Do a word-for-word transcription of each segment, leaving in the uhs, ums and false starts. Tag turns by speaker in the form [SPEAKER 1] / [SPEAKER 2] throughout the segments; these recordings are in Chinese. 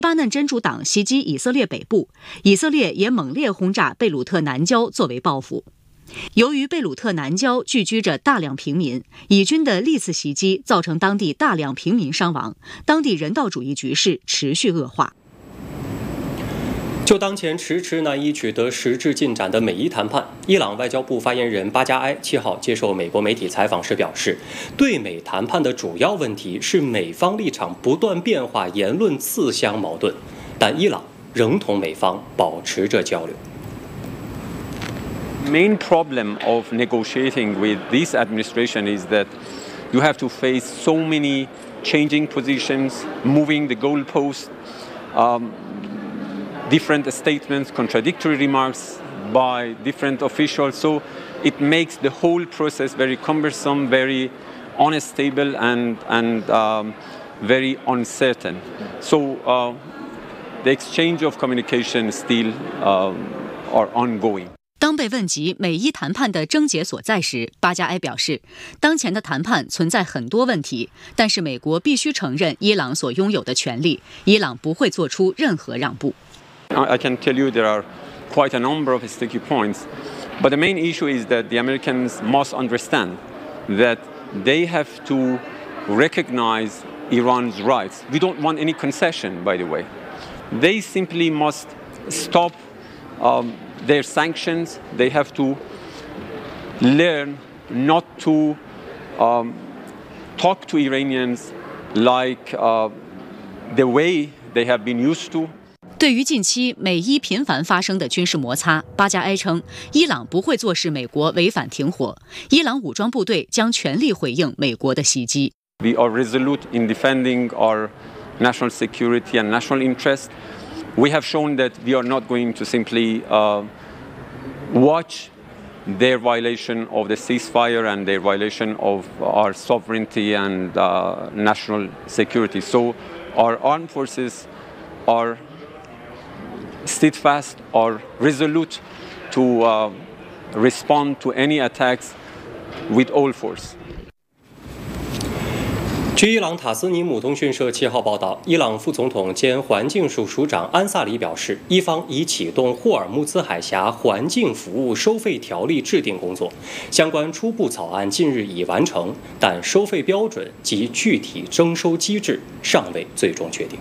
[SPEAKER 1] 巴嫩真主党袭击以色列北部，以色列也猛烈轰炸贝鲁特南郊作为报复。由于贝鲁特南郊聚居着大量平民，以军的历次袭击造成当地大量平民伤亡，当地人道主义局势持续恶化。
[SPEAKER 2] 就当前迟迟难以取得实质进展的美伊谈判，伊朗外交部发言人巴加埃七号接受美国媒体采访时表示，对美谈判的主要问题是美方立场不断变化，言论自相矛盾，但伊朗仍同美方保持着交流。
[SPEAKER 3] Main problem of negotiating with this administration is that you have to face so many changing positions, moving the goalposts, um, different statements, contradictory remarks by different officials. So it makes the whole process very cumbersome, very unstable, and, and um, very uncertain. So uh, the exchange of communication still um, are ongoing.
[SPEAKER 1] 当被问及美伊谈判的症结所在时，巴加埃表示，当前的谈判存在很多问题，但是美国必须承认伊朗所拥有的权利，伊朗不会做出任何让步。
[SPEAKER 3] I can tell you there are quite a number of sticky points, but the main issue is that the Americans must understand that they have to recognize Iran's rights. We don't want any concession, by the way. They simply must stop um, their sanctions. They have to learn not to um, talk to Iranians like uh, the way they have been used to.
[SPEAKER 1] 对于近期美伊频繁发生的军事摩擦，巴加埃称，伊朗不会坐视美国违反停火，伊朗武装部队将全力回应美国的袭击。
[SPEAKER 3] We are resolute in defending our national security and national interest. We have shown that we are not going to simply uh, watch their violation of the ceasefire and their violation of our sovereignty and uh, national security. So our armed forces are steadfast or resolute to uh, respond to any attacks with all force.
[SPEAKER 2] 据伊朗塔斯尼姆通讯社七号报道，伊朗副总统兼环境署署长安萨里表示，伊方已启动霍尔木兹海峡环境服务收费条例制定工作，相关初步草案近日已完成，但收费标准及具体征收机制尚未最终确定。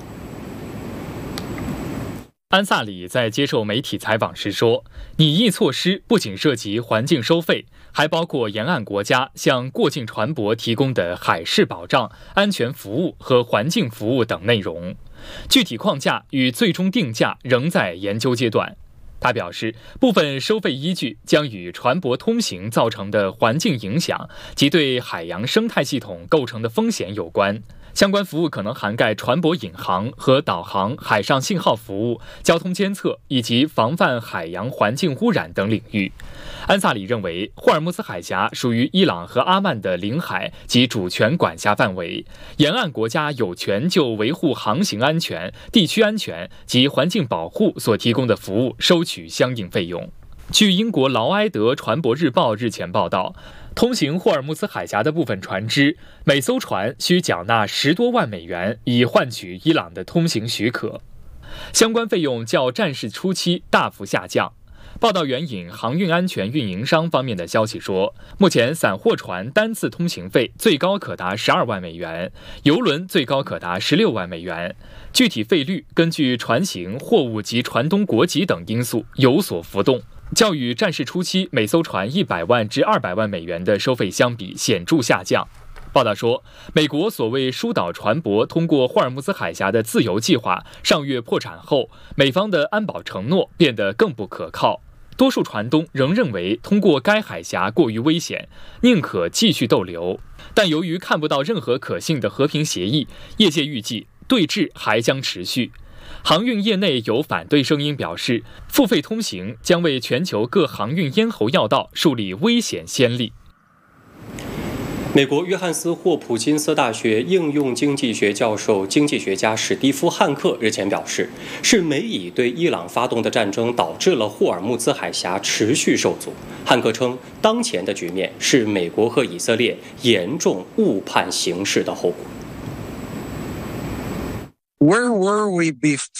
[SPEAKER 4] 安萨里在接受媒体采访时说，拟议措施不仅涉及环境收费，还包括沿岸国家向过境船舶提供的海事保障、安全服务和环境服务等内容。具体框架与最终定价仍在研究阶段。他表示，部分收费依据将与船舶通行造成的环境影响及对海洋生态系统构成的风险有关。相关服务可能涵盖船舶引航和导航、海上信号服务、交通监测以及防范海洋环境污染等领域。安萨里认为，霍尔木兹海峡属于伊朗和阿曼的领海及主权管辖范围，沿岸国家有权就维护航行安全、地区安全及环境保护所提供的服务收取相应费用。据英国劳埃德船舶日报日前报道，通行霍尔木兹海峡的部分船只，每艘船需缴纳十多万美元，以换取伊朗的通行许可。相关费用较战事初期大幅下降。报道援引航运安全运营商方面的消息说，目前散货船单次通行费最高可达十二万美元，邮轮最高可达十六万美元。具体费率根据船型、货物及船东国籍等因素有所浮动，较与战事初期每艘船一百万至二百万美元的收费相比显著下降。报道说，美国所谓疏导船舶通过霍尔木兹海峡的自由计划上月破产后，美方的安保承诺变得更不可靠。多数船东仍认为通过该海峡过于危险，宁可继续逗留。但由于看不到任何可信的和平协议，业界预计对峙还将持续。航运业内有反对声音表示，付费通行将为全球各航运咽喉要道树立危险先例。
[SPEAKER 2] 美国约翰斯霍普金斯大学应用经济学教授、经济学家史蒂夫·汉克日前表示，是美以对伊朗发动的战争导致了霍尔木兹海峡持续受阻。汉克称，当前的局面是美国和以色列严重误判形势的后果。
[SPEAKER 5] Where were we before?